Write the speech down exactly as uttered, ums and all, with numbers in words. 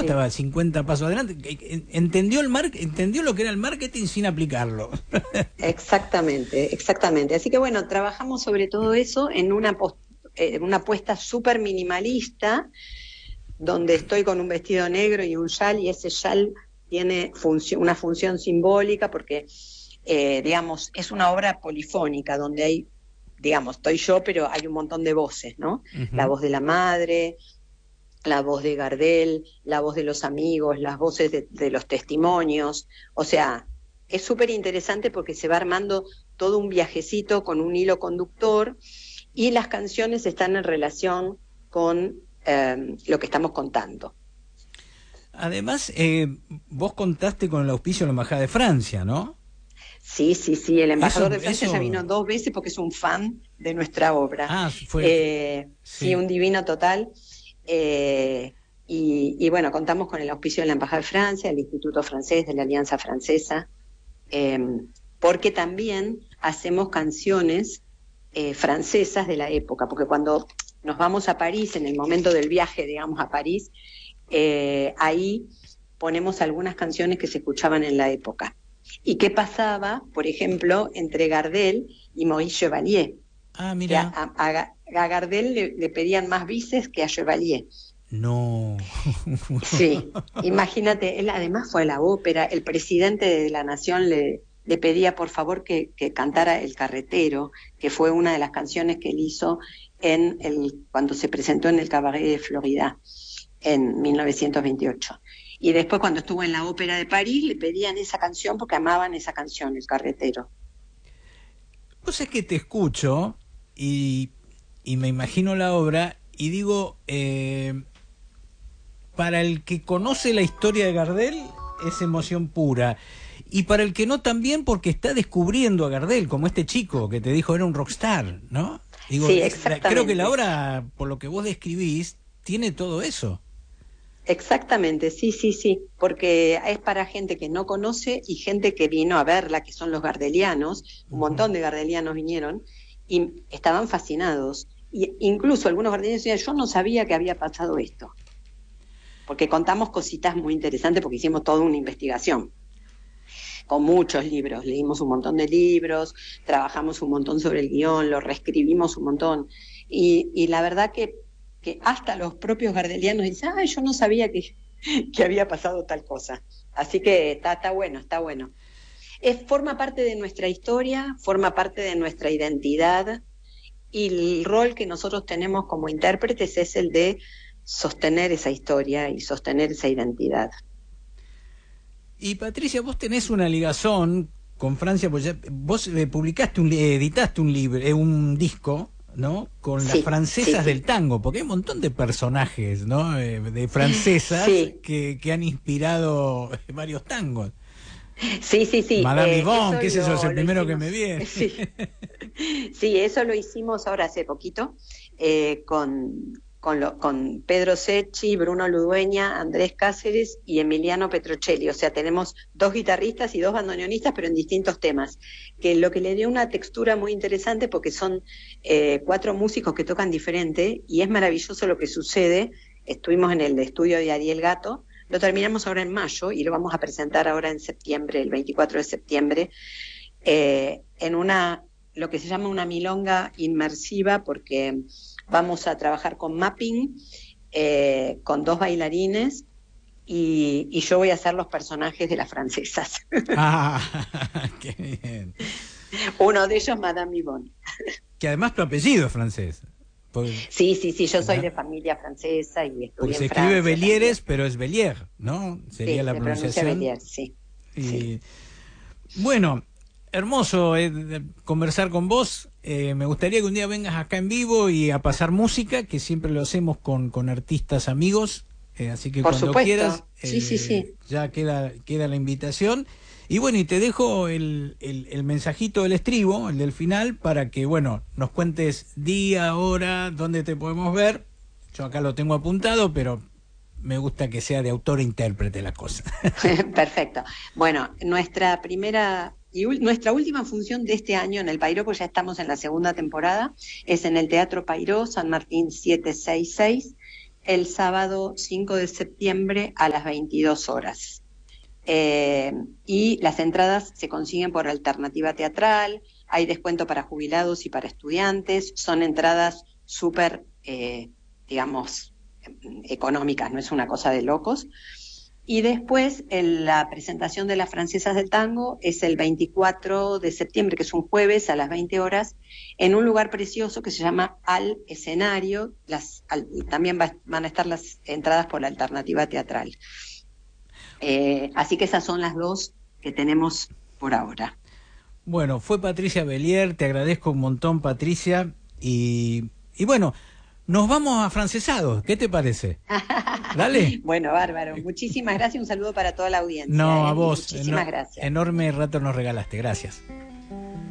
sí. estaba cincuenta pasos adelante. Entendió el mar, entendió lo que era el marketing sin aplicarlo. Exactamente, exactamente. Así que bueno, trabajamos sobre todo eso en una, post, eh, una apuesta súper minimalista, donde estoy con un vestido negro y un chal, y ese chal tiene función, una función simbólica porque, eh, digamos, es una obra polifónica donde hay, digamos, estoy yo, pero hay un montón de voces, ¿no? Uh-huh. La voz de la madre, la voz de Gardel, la voz de los amigos, las voces de, de los testimonios, o sea, es súper interesante porque se va armando todo un viajecito con un hilo conductor y las canciones están en relación con eh, lo que estamos contando. Además, eh, vos contaste con el auspicio de la Embajada de Francia, ¿no? Sí, sí, sí, el embajador eso, de Francia eso... ya vino dos veces porque es un fan de nuestra obra. Ah, fue... Eh, sí. sí, un divino total. Eh, y, y bueno, contamos con el auspicio de la Embajada de Francia, el Instituto Francés, de la Alianza Francesa, eh, porque también hacemos canciones eh, francesas de la época, porque cuando nos vamos a París, en el momento del viaje, digamos, a París, eh, ahí ponemos algunas canciones que se escuchaban en la época. ¿Y qué pasaba, por ejemplo, entre Gardel y Maurice Chevalier? Ah, mira. Que a, a, a Gardel le, le pedían más bises que a Chevalier. No. Sí, imagínate, él además fue a la ópera, el presidente de la Nación le, le pedía por favor que, que cantara El Carretero, que fue una de las canciones que él hizo en el, cuando se presentó en el Cabaret de Florida en mil novecientos veintiocho. Y después cuando estuvo en la ópera de París le pedían esa canción porque amaban esa canción, El Carretero. Pues es que te escucho y, y me imagino la obra y digo, eh, para el que conoce la historia de Gardel es emoción pura. Y para el que no también, porque está descubriendo a Gardel, como este chico que te dijo era un rockstar, ¿no? Digo, sí, exactamente. Creo que la obra, por lo que vos describís, tiene todo eso. Exactamente, sí, sí, sí, porque es para gente que no conoce y gente que vino a verla, que son los gardelianos, un uh-huh. montón de gardelianos vinieron y estaban fascinados. Y incluso algunos gardelianos decían, yo no sabía que había pasado esto, porque contamos cositas muy interesantes, porque hicimos toda una investigación, con muchos libros, leímos un montón de libros, trabajamos un montón sobre el guión, lo reescribimos un montón, y, y la verdad que que hasta los propios gardelianos dicen, ay, yo no sabía que, que había pasado tal cosa. Así que está, está bueno, está bueno. Es, forma parte de nuestra historia, forma parte de nuestra identidad, y el rol que nosotros tenemos como intérpretes es el de sostener esa historia y sostener esa identidad. Y Patricia, vos tenés una ligazón con Francia, pues ya, vos eh, publicaste, un, editaste un libro, eh, un disco, ¿no? Con las sí, francesas sí, sí. del tango, porque hay un montón de personajes, ¿no? Eh, de francesas sí. que, que han inspirado varios tangos. Sí, sí, sí. Madame eh, Yvonne, que es eso, es el primero hicimos, que me viene. Sí. sí, eso lo hicimos ahora hace poquito, eh, con, con, lo, con Pedro Secchi, Bruno Ludueña, Andrés Cáceres y Emiliano Petrocelli. O sea, tenemos dos guitarristas y dos bandoneonistas, pero en distintos temas, que lo que le dio una textura muy interesante porque son eh, cuatro músicos que tocan diferente y es maravilloso lo que sucede. Estuvimos en el estudio de Ariel Gato, lo terminamos ahora en mayo y lo vamos a presentar ahora en septiembre, el veinticuatro de septiembre, eh, en una, lo que se llama una milonga inmersiva, porque vamos a trabajar con mapping, eh, con dos bailarines, y, y yo voy a hacer los personajes de las francesas. Ah, qué bien. Uno de ellos, Madame Yvonne. Que además tu apellido es francés. Porque, sí, sí, sí, yo soy ¿no? de familia francesa y estudié porque en se Francia. escribe Belieres, también. pero es Bellier, ¿no? Sería sí, la se pronunciación. Bellier, sí. Y, sí. Bueno, hermoso eh, conversar con vos. Eh, me gustaría que un día vengas acá en vivo y a pasar música, que siempre lo hacemos con, con artistas amigos. Eh, así que Por cuando supuesto. quieras, sí, eh, sí, sí. ya queda, queda la invitación. Y bueno, y te dejo el, el, el mensajito del estribo, el del final, para que, bueno, nos cuentes día, hora, dónde te podemos ver. Yo acá lo tengo apuntado, pero me gusta que sea de autor e intérprete la cosa. Perfecto. Bueno, nuestra primera y nuestra última función de este año en el Pairó, pues ya estamos en la segunda temporada, es en el Teatro Pairó, San Martín setecientos sesenta y seis, el sábado cinco de septiembre a las veintidós horas. Eh, y las entradas se consiguen por Alternativa Teatral, hay descuento para jubilados y para estudiantes, son entradas súper, eh, digamos, económicas, no es una cosa de locos. Y después el, la presentación de las Francesas del Tango es el veinticuatro de septiembre, que es un jueves a las veinte horas, en un lugar precioso que se llama Al Escenario. Las, al, también va, van a estar las entradas por la Alternativa Teatral. Eh, así que esas son las dos que tenemos por ahora. Bueno, fue Patricia Bellier, te agradezco un montón, Patricia, y, y bueno, nos vamos afrancesados, ¿qué te parece? Dale. Bueno, bárbaro. Muchísimas gracias. Un saludo para toda la audiencia. No, ¿eh? a vos. Muchísimas no, gracias. Enorme rato nos regalaste. Gracias.